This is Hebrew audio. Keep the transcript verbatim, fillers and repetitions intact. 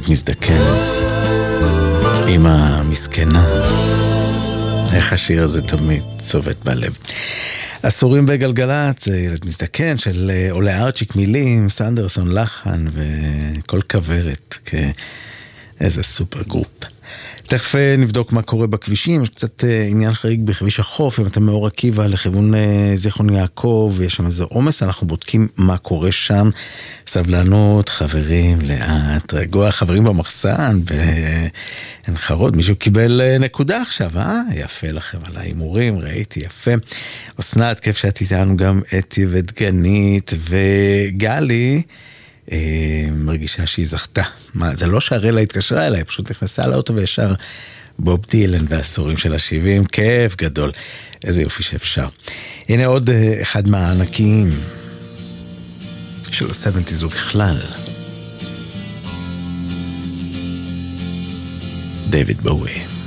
ילד מזדקן, אמא מסכנה. איך השיר הזה תמיד צובט בלב. אסורים בגלגלת, זה ילד מזדקן של עולה ארצ'יק, מילים, סנדרסון לחן וכל כברת, כאיזה סופר גרופ. תכף נבדוק מה קורה בכבישים, יש קצת עניין חריג בכביש החוף, אם אתה מאור עקיבא לכיוון זיכרון יעקב, יש שם איזה עומס, אנחנו בודקים מה קורה שם, סבלנות, חברים, לאט, רגוע, חברים במחסן, ואין חרוד, מישהו קיבל נקודה עכשיו, אה? יפה לכם על האימורים, ראיתי, יפה. אסנת, כיף שאת איתנו גם אתי ודגנית וגלי, מרגישה שהיא זכתה. מה, זה לא שהרלה התקשרה אליי, פשוט נכנסה לאוטו וישר בוב דילן והעשורים של ה-שבעים, כיף גדול, איזה יופי שאפשר. הנה עוד אחד מהענקים של ה-שבעים ובכלל, דייוויד בואי.